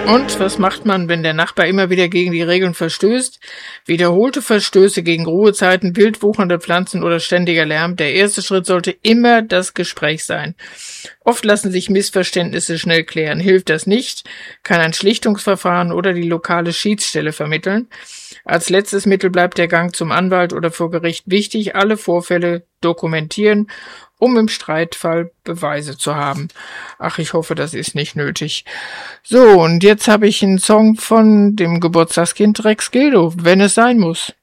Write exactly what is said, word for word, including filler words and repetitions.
Und was macht man, wenn der Nachbar immer wieder gegen die Regeln verstößt? Wiederholte Verstöße gegen Ruhezeiten, wild wuchernde Pflanzen oder ständiger Lärm. Der erste Schritt sollte immer das Gespräch sein. Oft lassen sich Missverständnisse schnell klären. Hilft das nicht, kann ein Schlichtungsverfahren oder die lokale Schiedsstelle vermitteln. Als letztes Mittel bleibt der Gang zum Anwalt oder vor Gericht wichtig. Alle Vorfälle dokumentieren, um im Streitfall Beweise zu haben. Ach, ich hoffe, das ist nicht nötig. So, und jetzt habe ich einen Song von dem Geburtstagskind Rex Gildo, wenn es sein muss.